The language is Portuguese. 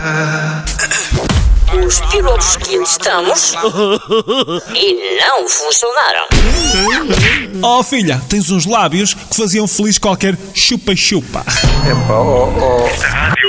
Os pilotos que testamos e não funcionaram. Oh filha, tens uns lábios que faziam feliz qualquer chupa-chupa. Rádio